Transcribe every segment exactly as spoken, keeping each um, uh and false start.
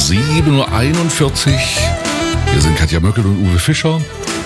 sieben Uhr einundvierzig. Hier sind Katja Möckel und Uwe Fischer.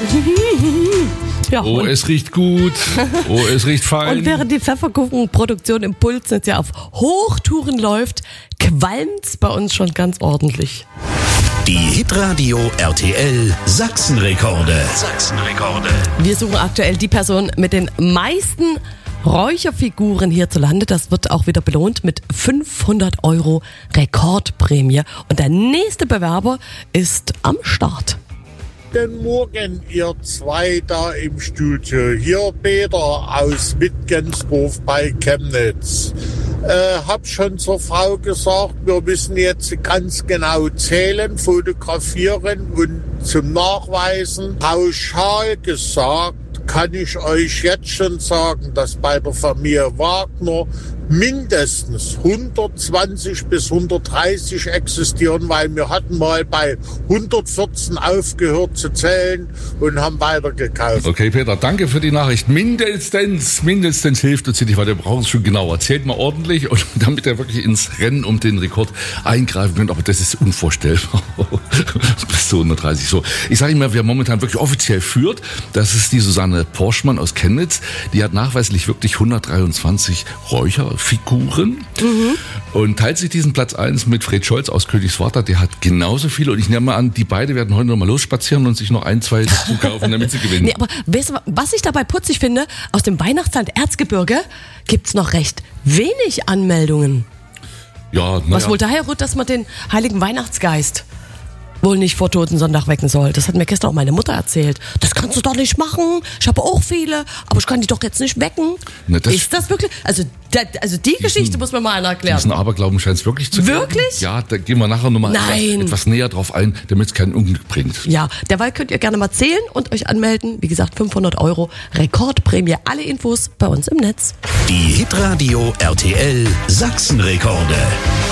Ja, Oh, es riecht gut. Oh, es riecht fein. und während die Pfefferkuchenproduktion im Puls jetzt ja auf Hochtouren läuft, qualmt's bei uns schon ganz ordentlich. Die Hitradio R T L Sachsenrekorde. Sachsenrekorde. Wir suchen aktuell die Person mit den meisten Räucherfiguren hierzulande. Das wird auch wieder belohnt mit fünfhundert Euro Rekordprämie. Und der nächste Bewerber ist am Start. Guten Morgen, ihr zwei da im Studio. Hier Peter aus Wittgensdorf bei Chemnitz. Äh, hab schon zur Frau gesagt, wir müssen jetzt ganz genau zählen, fotografieren und zum Nachweisen. Pauschal gesagt kann ich euch jetzt schon sagen, dass bei der Familie Wagner mindestens hundertzwanzig bis hundertdreißig existieren, weil wir hatten mal bei hundertvierzehn aufgehört zu zählen und haben weitergekauft. Okay, Peter, danke für die Nachricht. Mindestens, mindestens hilft uns hier nicht, weil wir brauchen es schon genauer. Zählt mal ordentlich, und damit er wirklich ins Rennen um den Rekord eingreifen kann. Aber das ist unvorstellbar. Bis zu hundertdreißig. So, ich sage immer, wer momentan wirklich offiziell führt, das ist die Susanne Porschmann aus Chemnitz. Die hat nachweislich wirklich hundertdreiundzwanzig Räucherfiguren mhm. und teilt sich diesen Platz eins mit Fred Scholz aus Königswarter. Der hat genauso viele, und ich nehme mal an, die beide werden heute noch mal losspazieren und sich noch ein, zwei dazu kaufen, damit sie gewinnen. Nee, aber weißt du, was ich dabei putzig finde? Aus dem Weihnachtsland Erzgebirge gibt's noch recht wenig Anmeldungen. Ja, na Was ja. wohl daher rührt, dass man den heiligen Weihnachtsgeist wohl nicht vor Totensonntag wecken soll. Das hat mir gestern auch meine Mutter erzählt. Das kannst du doch nicht machen. Ich habe auch viele, aber ich kann die doch jetzt nicht wecken. Na, das ist das wirklich? Also, da, also die Geschichte muss mir mal einer erklären. Diesen Aberglauben scheint es wirklich zu geben. Wirklich? Ja, da gehen wir nachher nochmal Nein. etwas, etwas näher drauf ein, damit es kein Unglück bringt. Ja, derweil könnt ihr gerne mal zählen und euch anmelden. Wie gesagt, fünfhundert Euro Rekordprämie. Alle Infos bei uns im Netz. Die Hitradio R T L Sachsenrekorde.